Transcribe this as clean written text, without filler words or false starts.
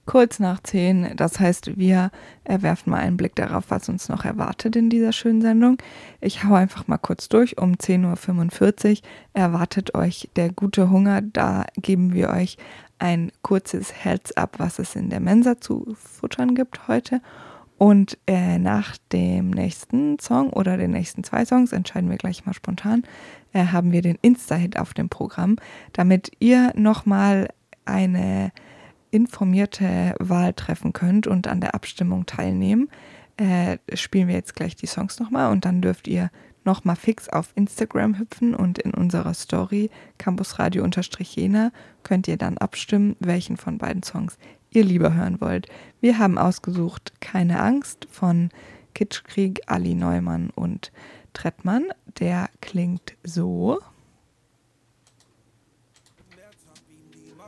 kurz nach 10. Das heißt, wir werfen mal einen Blick darauf, was uns noch erwartet in dieser schönen Sendung. Ich hau einfach mal kurz durch. Um 10.45 Uhr erwartet euch der gute Hunger. Da geben wir euch ein kurzes Heads-up, was es in der Mensa zu futtern gibt heute. Und nach dem nächsten Song oder den nächsten 2 Songs, entscheiden wir gleich mal spontan, haben wir den Insta-Hit auf dem Programm, damit ihr nochmal eine informierte Wahl treffen könnt und an der Abstimmung teilnehmen. Spielen wir jetzt gleich die Songs nochmal und dann dürft ihr nochmal fix auf Instagram hüpfen und in unserer Story campusradio_jena könnt ihr dann abstimmen, welchen von beiden Songs ihr lieber hören wollt. Wir haben ausgesucht Keine Angst von Kitschkrieg, Ali Neumann und Trettmann. Der klingt so.